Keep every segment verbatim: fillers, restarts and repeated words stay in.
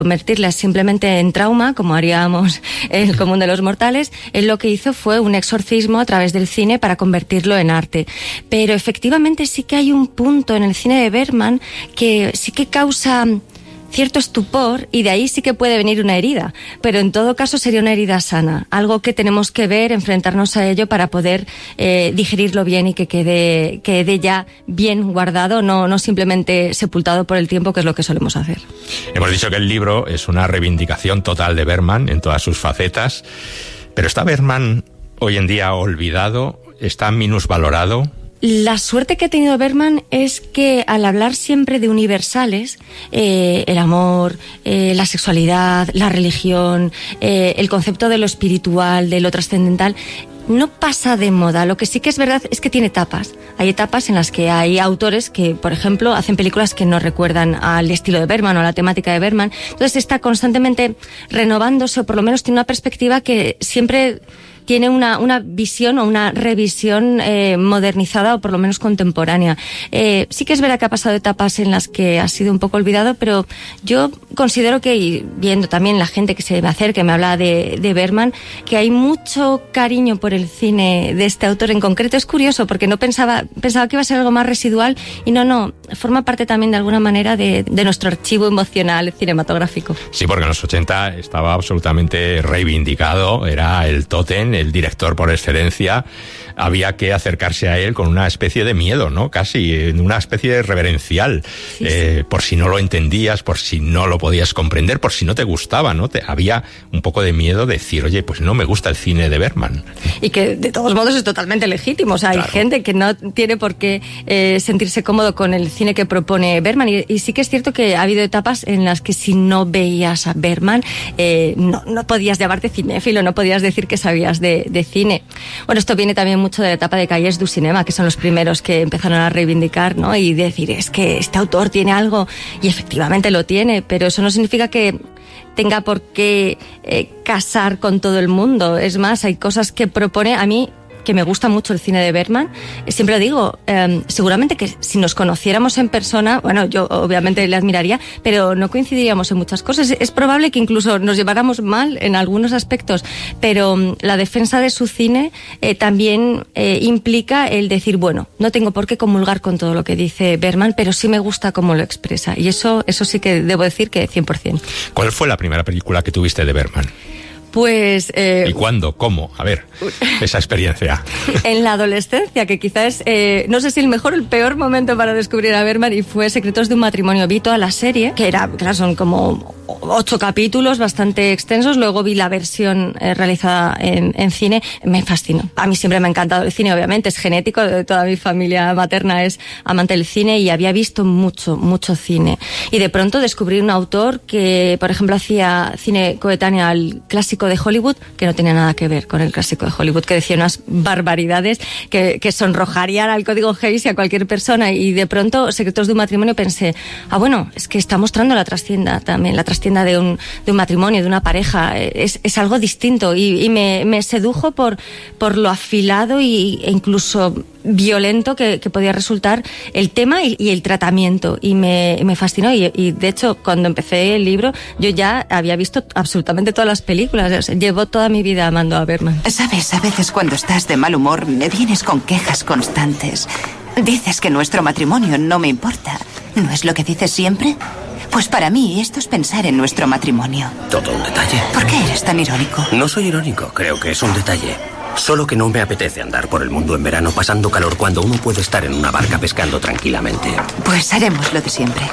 convertirlas simplemente en trauma, como haríamos el común de los mortales, él lo que hizo fue un exorcismo a través del cine para convertirlo en arte. Pero efectivamente sí que hay un punto en el cine de Bergman que sí que causa cierto estupor, y de ahí sí que puede venir una herida, pero en todo caso sería una herida sana, algo que tenemos que ver, enfrentarnos a ello para poder eh, digerirlo bien y que quede, quede ya bien guardado, no, no simplemente sepultado por el tiempo, que es lo que solemos hacer. Hemos dicho que el libro es una reivindicación total de Bergman en todas sus facetas, pero ¿está Bergman hoy en día olvidado? ¿Está minusvalorado? La suerte que ha tenido Bergman es que al hablar siempre de universales, eh, el amor, eh, la sexualidad, la religión, eh, el concepto de lo espiritual, de lo trascendental, no pasa de moda. Lo que sí que es verdad es que tiene etapas. Hay etapas en las que hay autores que, por ejemplo, hacen películas que no recuerdan al estilo de Bergman o a la temática de Bergman. Entonces está constantemente renovándose, o por lo menos tiene una perspectiva que siempre tiene una, una visión o una revisión eh, modernizada, o por lo menos contemporánea. Eh, sí que es verdad que ha pasado etapas en las que ha sido un poco olvidado, pero yo considero que, y viendo también la gente que se me acerca y me habla de, de Bergman, que hay mucho cariño por el cine de este autor en concreto. Es curioso, porque no pensaba, pensaba que iba a ser algo más residual, y no, no, forma parte también de alguna manera de, de nuestro archivo emocional cinematográfico. Sí, porque en los ochenta estaba absolutamente reivindicado, era el tótem, el director por excelencia. Había que acercarse a él con una especie de miedo, ¿no? Casi, una especie de reverencial, sí, eh, sí. por si no lo entendías, por si no lo podías comprender, por si no te gustaba, ¿no? Te, había un poco de miedo de decir, oye, pues no me gusta el cine de Bergman. Y que de todos modos es totalmente legítimo, o sea, claro. Hay gente que no tiene por qué eh, sentirse cómodo con el cine que propone Bergman, y, y sí que es cierto que ha habido etapas en las que si no veías a Bergman, eh, no, no podías llamarte cinéfilo, no podías decir que sabías de, de cine. Bueno, esto viene también mucho de la etapa de Cahiers du Cinema, que son los primeros que empezaron a reivindicar, ¿no? Y decir, es que este autor tiene algo, y efectivamente lo tiene, pero eso no significa que tenga por qué eh, casar con todo el mundo. Es más, hay cosas que propone, a mí que me gusta mucho el cine de Bergman, siempre lo digo, eh, seguramente que si nos conociéramos en persona, bueno, yo obviamente le admiraría, pero no coincidiríamos en muchas cosas. Es probable que incluso nos lleváramos mal en algunos aspectos, pero um, la defensa de su cine eh, también eh, implica el decir, bueno, no tengo por qué comulgar con todo lo que dice Bergman, pero sí me gusta cómo lo expresa, y eso, eso sí que debo decir que cien por ciento. ¿Cuál fue la primera película que tuviste de Bergman? Pues... Eh, ¿Y cuándo? ¿Cómo? A ver, esa experiencia. En la adolescencia, que quizás, eh, no sé si el mejor o el peor momento para descubrir a Bergman, y fue Secretos de un matrimonio. Vi toda la serie, que era, claro, son como ocho capítulos bastante extensos. Luego vi la versión eh, realizada en, en cine. Me fascinó. A mí siempre me ha encantado el cine, obviamente, es genético. Toda mi familia materna es amante del cine, y había visto mucho, mucho cine. Y de pronto descubrí un autor que, por ejemplo, hacía cine coetáneo al clásico de Hollywood, que no tenía nada que ver con el clásico de Hollywood, que decía unas barbaridades que, que sonrojarían al código Hays y a cualquier persona. Y de pronto, Secretos de un matrimonio, pensé, ah, bueno, es que está mostrando la trastienda también, la trastienda de un, de un matrimonio, de una pareja. Es, es algo distinto, y, y me, me sedujo por, por lo afilado y, e incluso violento que, que podía resultar el tema y, y el tratamiento, y me, me fascinó. Y, y de hecho, cuando empecé el libro, yo ya había visto absolutamente todas las películas. O sea, llevo toda mi vida amando a Bergman. Sabes, a veces cuando estás de mal humor me vienes con quejas constantes. Dices que nuestro matrimonio no me importa. ¿No es lo que dices siempre? Pues para mí esto es pensar en nuestro matrimonio. Todo un detalle. ¿Por qué eres tan irónico? No soy irónico, creo que es un detalle. Solo que no me apetece andar por el mundo en verano pasando calor cuando uno puede estar en una barca pescando tranquilamente. Pues haremos lo de siempre.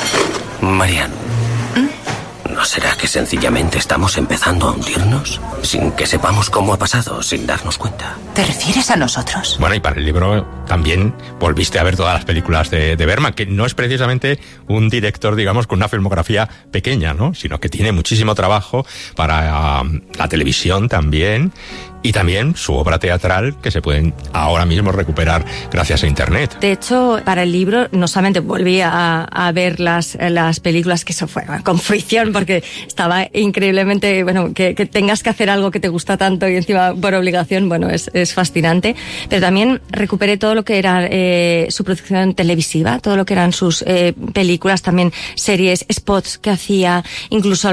Marianne, ¿Mm? ¿no será que sencillamente estamos empezando a hundirnos? Sin que sepamos cómo ha pasado, sin darnos cuenta. ¿Te refieres a nosotros? Bueno, y para el libro también volviste a ver todas las películas de, de Bergman, que no es precisamente un director, digamos, con una filmografía pequeña, ¿no? Sino que tiene muchísimo trabajo para uh, la televisión también. y también su obra teatral, que se pueden ahora mismo recuperar gracias a Internet. De hecho, para el libro no solamente volví a, a ver las, las películas, que eso fue con fricción, porque estaba increíblemente, bueno, que, que tengas que hacer algo que te gusta tanto y encima por obligación, bueno, es, es fascinante. Pero también recuperé todo lo que era eh, su producción televisiva, todo lo que eran sus eh, películas, también series, spots que hacía, incluso